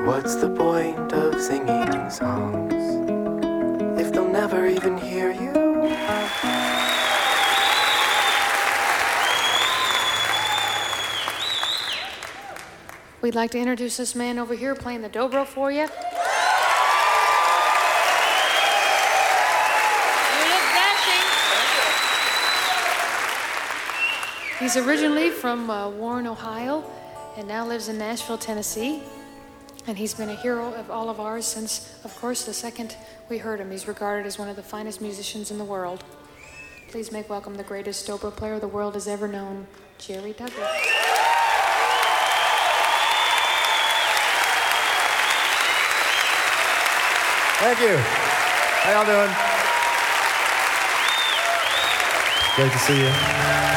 What's the point of singing songs if they'll never even hear you? We'd like to introduce this man over here playing the dobro for you. He's originally from Warren, Ohio, and now lives in Nashville, Tennessee. And he's been a hero of all of ours since, of course, the second we heard him. He's regarded as one of the finest musicians in the world. Please make welcome the greatest dobro player the world has ever known, Jerry Douglas. Thank you. How y'all doing? Great to see you.